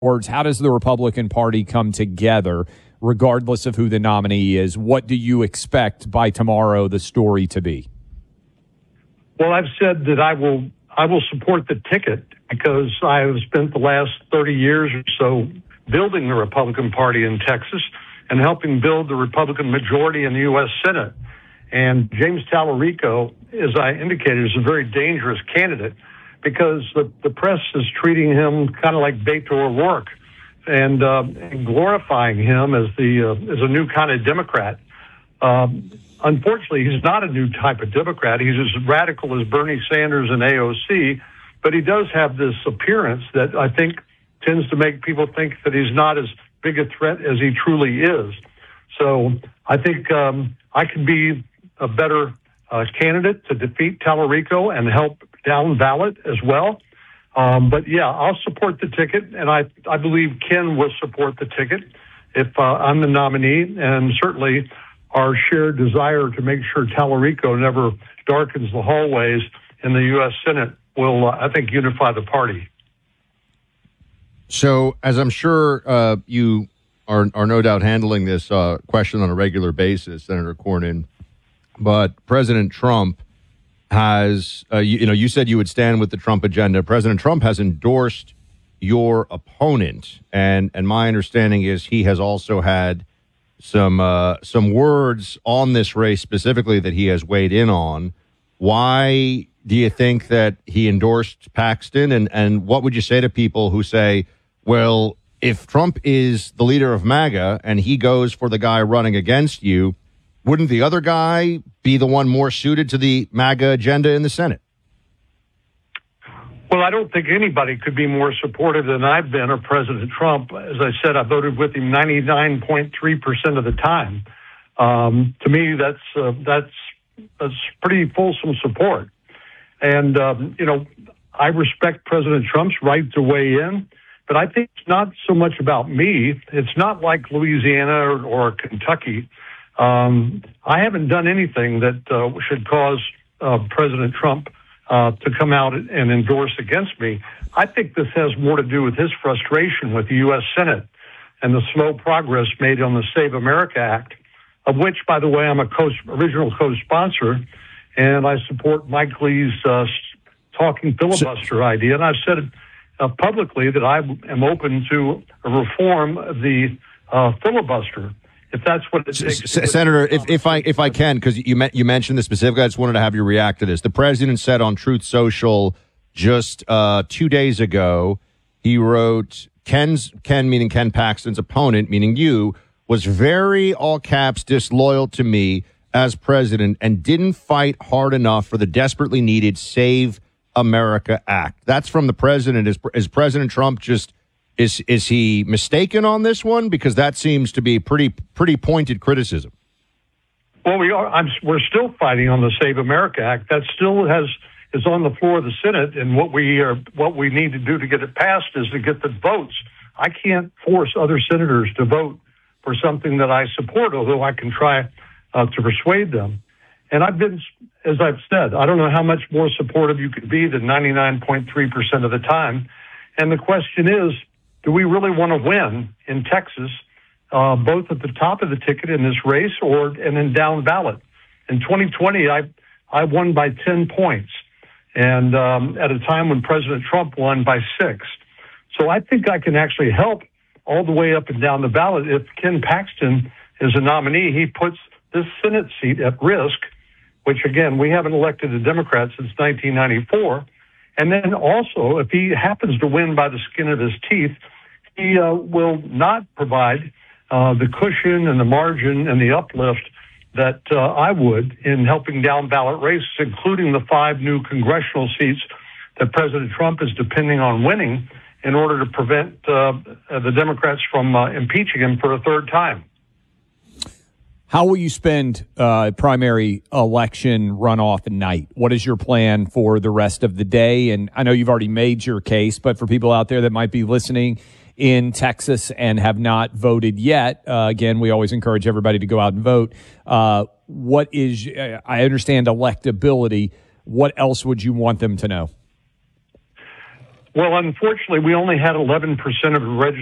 words, how does the Republican Party come together, regardless of who the nominee is? What do you expect by tomorrow the story to be? Well, I've said that I will support the ticket because I have spent the last 30 years or so building the Republican Party in Texas and helping build the Republican majority in the U.S. Senate. And James Tallarico, as I indicated, is a very dangerous candidate because the press is treating him kind of like Beto O'Rourke and glorifying him as a new kind of Democrat. Unfortunately, he's not a new type of Democrat. He's as radical as Bernie Sanders and AOC, but he does have this appearance that I think tends to make people think that he's not as big a threat as he truly is. So I think I could be a better candidate to defeat Tallarico and help down ballot as well. But yeah, I'll support the ticket, and I believe Ken will support the ticket if I'm the nominee, and certainly our shared desire to make sure Tallarico never darkens the hallways in the U.S. Senate will, I think, unify the party. So, as I'm sure you are no doubt handling this question on a regular basis, Senator Cornyn, but President Trump has, you said you would stand with the Trump agenda. President Trump has endorsed your opponent, and my understanding is he has also had some words on this race specifically that he has weighed in on. Why do you think that he endorsed Paxton? And what would you say to people who say, well, if Trump is the leader of MAGA and he goes for the guy running against you, wouldn't the other guy be the one more suited to the MAGA agenda in the Senate? Well, I don't think anybody could be more supportive than I've been of President Trump. As I said, I voted with him 99.3% of the time. To me, that's pretty fulsome support. And, I respect President Trump's right to weigh in, but I think it's not so much about me. It's not like Louisiana or Kentucky. I haven't done anything that should cause President Trump to come out and endorse against me. I think this has more to do with his frustration with the U.S. Senate and the slow progress made on the Save America Act, of which, by the way, I'm a original co-sponsor, and I support Mike Lee's talking filibuster idea. And I've said publicly that I am open to a reform of the filibuster, if that's what it takes. Senator, if I can, because you mentioned this specifically, I just wanted to have you react to this. The president said on Truth Social just 2 days ago, he wrote, Ken, meaning Ken Paxton's opponent, meaning you, was very, all caps, disloyal to me as president and didn't fight hard enough for the desperately needed Save America Act. That's from the president. Is President Trump just... Is he mistaken on this one? Because that seems to be pretty pointed criticism. Well, we're still fighting on the Save America Act. That still is on the floor of the Senate, and what we need to do to get it passed is to get the votes. I can't force other senators to vote for something that I support, although I can try to persuade them. And I've been, as I've said, I don't know how much more supportive you could be than 99.3% of the time. And the question is, do we really want to win in Texas, both at the top of the ticket in this race and then down ballot? In 2020, I won by 10 points, and at a time when President Trump won by 6. So I think I can actually help all the way up and down the ballot. If Ken Paxton is a nominee, he puts this Senate seat at risk, which, again, we haven't elected a Democrat since 1994. And then also, if he happens to win by the skin of his teeth, he will not provide the cushion and the margin and the uplift that I would in helping down ballot races, including the 5 new congressional seats that President Trump is depending on winning in order to prevent the Democrats from impeaching him for a third time. How will you spend primary election runoff night? What is your plan for the rest of the day? And I know you've already made your case, but for people out there that might be listening in Texas and have not voted yet, again, we always encourage everybody to go out and vote. What is, I understand electability. What else would you want them to know? Well, unfortunately, we only had 11% of the registered